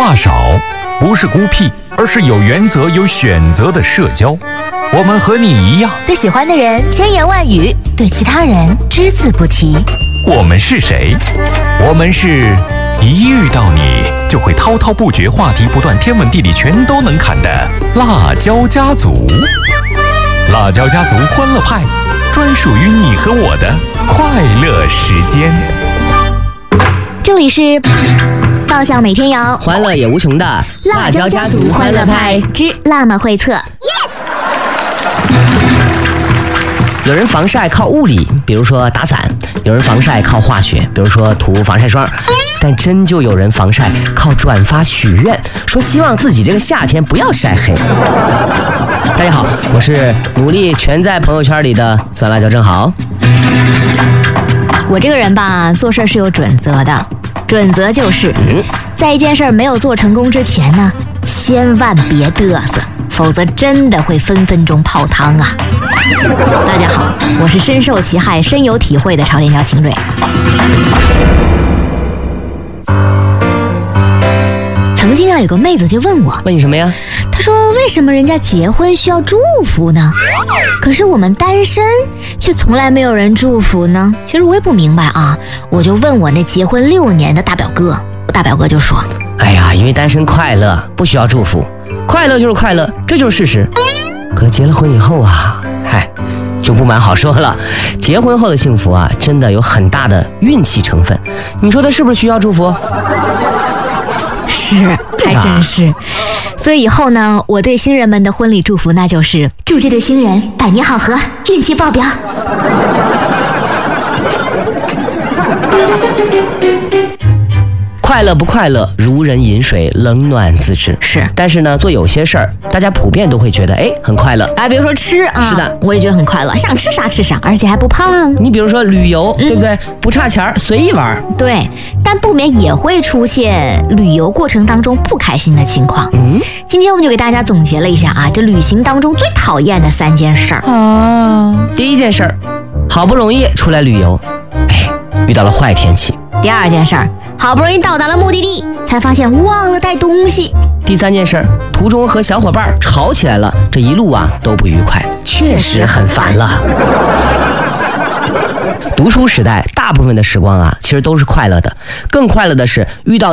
话少，不是孤僻，而是有原则、有选择的社交。我们和你一样， 对喜欢的人千言万语，对其他人只字不提。 我们是谁？我们是一遇到你就会滔滔不绝、话题不断、天文地理全都能侃的辣椒家族。辣椒家族欢乐派，专属于你和我的快乐时间。 这里是爆笑每天有， 欢乐也无穷的辣椒家族欢乐派之辣妈会测。 有人防晒靠物理，比如说打伞；有人防晒靠化学，比如说涂防晒霜。但真就有人防晒靠转发许愿，说希望自己这个夏天不要晒黑。大家好，我是努力全在朋友圈里的酸辣椒正好。 我这个人吧，做事是有准则的，准则就是在一件事没有做成功之前呢，千万别嘚瑟，否则真的会分分钟泡汤啊。大家好，我是深受其害、深有体会的朝天椒秦蕊。曾经啊，有个妹子就问我， 问你什么呀？ 她说为什么人家结婚需要祝福呢？可是我们单身却从来没有人祝福呢？其实我也不明白啊，我就问我那结婚6年的大表哥，我大表哥就说， 哎呀，因为单身快乐，不需要祝福，快乐就是快乐，这就是事实。可是结了婚以后啊，就不蛮好说了，结婚后的幸福啊，真的有很大的运气成分。你说他是不是需要祝福？ 是，还真是。所以以后呢，我对新人们的婚礼祝福，那就是祝这对新人百年好合，运气爆表。 快乐不快乐，如人饮水，冷暖自知。 是， 但是呢，做有些事儿，大家普遍都会觉得，很快乐。 比如说吃啊， 是的， 我也觉得很快乐，想吃啥吃啥，而且还不胖。 你比如说旅游，对不对？不差钱，随意玩。 对，但不免也会出现旅游过程当中不开心的情况。今天我们就给大家总结了一下啊，这旅行当中最讨厌的3件事儿。 第一件事儿，好不容易出来旅游，遇到了坏天气。 第二件事儿，好不容易到达了目的地，才发现忘了带东西。 第三件事儿，途中和小伙伴吵起来了，这一路啊都不愉快，确实很烦了。读书时代，大部分的时光啊，其实都是快乐的，更快乐的是遇到